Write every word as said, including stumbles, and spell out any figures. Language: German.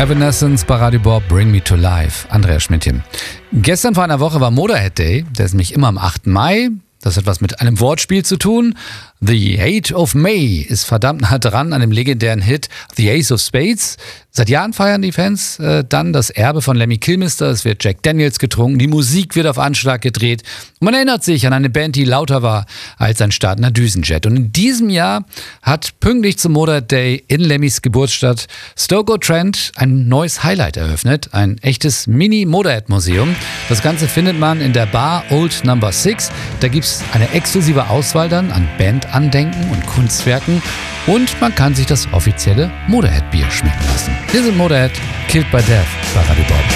Evanescence bei Radio Bob, Bring Me to Life. Andreas Schmidtchen. Gestern vor einer Woche war Motorhead Day. Der ist nämlich immer am achten Mai. Das hat was mit einem Wortspiel zu tun. The Eight of May ist verdammt nah dran an dem legendären Hit The Ace of Spades. Seit Jahren feiern die Fans äh, dann das Erbe von Lemmy Kilmister. Es wird Jack Daniels getrunken, die Musik wird auf Anschlag gedreht. Und man erinnert sich an eine Band, die lauter war als ein startender Düsenjet. Und in diesem Jahr hat pünktlich zum Motorhead Day in Lemmys Geburtsstadt Stoke-on-Trent ein neues Highlight eröffnet. Ein echtes Mini-Motorhead-Museum. Das Ganze findet man in der Bar Old Number six. Da gibt es eine exklusive Auswahl dann an Bandandenken und Kunstwerken. Und man kann sich das offizielle Motorhead-Bier schmecken lassen. Wir sind Motorhead, Killed by Death bei Radio Bob.